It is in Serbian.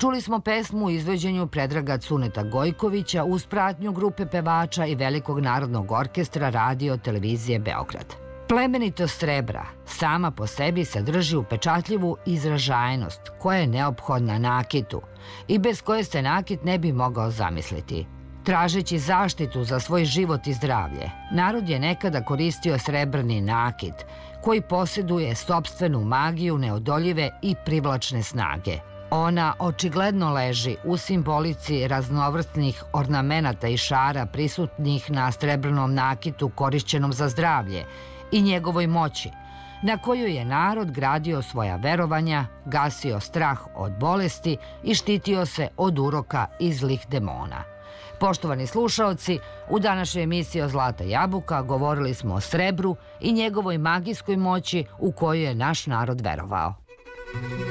Čuli smo pesmu u izvođenju Predraga Cuneta Gojkovića uz pratnju grupe pevača i Velikog narodnog orkestra Radio televizije Beograd. Plemenitost srebra sama po sebi sadrži upečatljivu izražajnost koja je neophodna nakitu i bez koje se nakit ne bi mogao zamisliti. Tražeći zaštitu za svoj život i zdravlje, narod je nekada koristio srebrni nakit koji posjeduje sopstvenu magiju neodoljive i privlačne snage. Ona očigledno leži u simbolici raznovrsnih ornamenata i šara prisutnih na srebrnom nakitu korišćenom za zdravlje i njegovoj moći, na koju je narod gradio svoja verovanja, gasio strah od bolesti i štitio se od uroka i zlih demona. Poštovani slušaoci, u današnjoj emisiji o Zlata jabuka govorili smo o srebru i njegovoj magijskoj moći u koju je naš narod verovao.